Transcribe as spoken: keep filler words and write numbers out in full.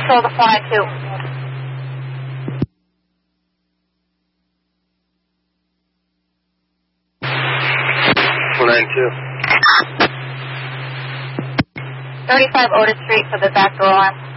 control to four nine two. four nine two. thirty-five Otis Street for the back door alarm.